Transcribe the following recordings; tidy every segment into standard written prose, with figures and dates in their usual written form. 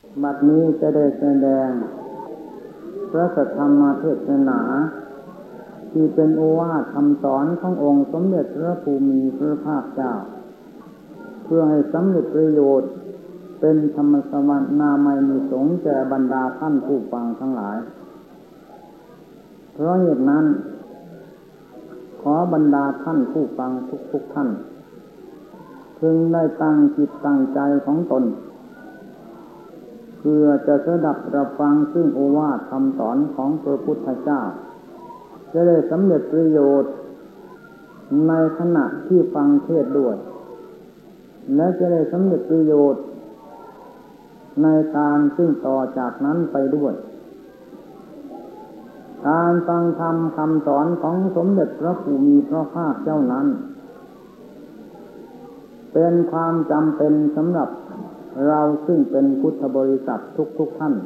บัดนี้จะได้แสดงพระสัทธรรมเทศนาที่เป็นโอวาทคำสอนขององค์สมเด็จพระภูมิพระภาคเจ้าเพื่อให้สำเร็จประโยชน์เป็นธรรมสวนามัยมีสงฆ์แก่บรรดาท่านผู้ฟังทั้งหลายเพราะเหตุนั้นขอบรรดาท่านผู้ฟังทุกท่านพึงได้ตั้งจิตตั้งใจของตนเพื่อจะสดับรับฟังซึ่งโอวาทคำสอนของพระพุทธเจ้าจะได้สำเร็จประโยชน์ในขณะที่ฟังเทศน์ด้วยและจะได้สำเร็จประโยชน์ในการซึ่งต่อจากนั้นไปด้วยการฟังธรรมคำสอนของสมเด็จพระภูมิพระภาคเจ้านั้นเป็นความจำเป็นสำหรับเราซึ่งเป็นพุทธบริษัททุกท่าน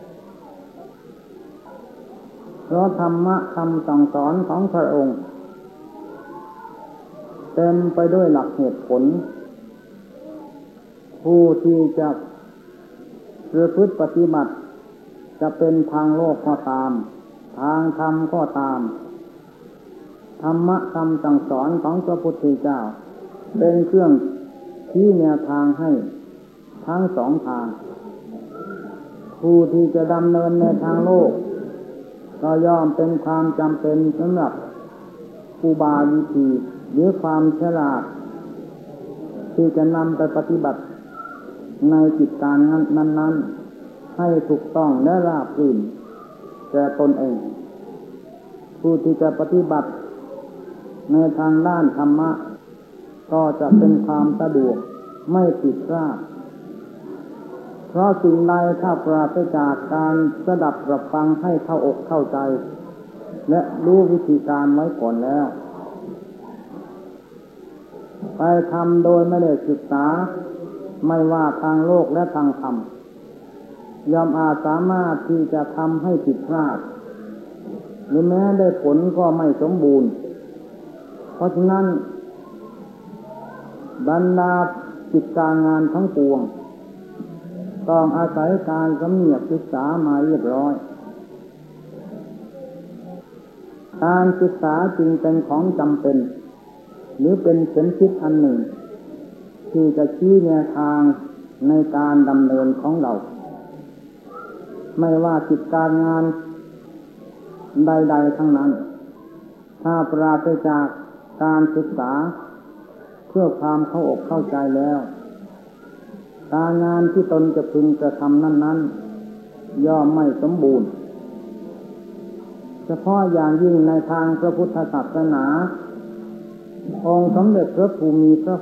เพราะธรรมะคำสั่งสอนของพระองค์เต็มไปด้วยหลักเหตุผลผู้ที่จะประพฤติปฏิบัติจะเป็นทางโลกก็ตามทางธรรมก็ตามธรรมะคำสั่งสอนของพระพุทธเจ้าเป็นเครื่องชี้แนวทางให้ทั้งสองทางผู้ที่จะดำเนินในทางโลกก็ย่อมเป็นความจำเป็นสำหรับอุบายวิธีหรือความฉลาดที่จะนำไปปฏิบัติในกิจการนั้นให้ถูกต้องและราบรื่นแก่ตนเองผู้ที่จะปฏิบัติในทางด้านธรรมะก็จะเป็นความสะดวกไม่ผิดพลาดเพราะสิ่งใดถ้าปราศจากการสดับรับฟังให้เข้าอกเข้าใจและรู้วิธีการไว้ก่อนแล้วไปทำโดยไม่ได้ศึกษาไม่ว่าทางโลกและทางธรรมย่อมอาจสามารถที่จะทำให้ผิดพลาดหรือแม้ได้ผลก็ไม่สมบูรณ์เพราะฉะนั้นบรรดากิจการงานทั้งปวงต้องอาศัยการสำเนียกศึกษามาเรียบร้อยการศึกษาจึงเป็นของจำเป็นหรือเป็นเข็มทิศอันหนึ่งที่จะชี้แนวทางในการดำเนินของเราไม่ว่ากิจการงานใดๆทั้งนั้นถ้าปราศจากการศึกษาเพื่อความเข้าอกเข้าใจแล้วการงานที่ตนจะพึงกระทำนั้นย่อมไม่สมบูรณ์เฉพาะอย่างยิ่งในทางพระพุทธศาสนาองค์สมเด็จพระภูมิพระ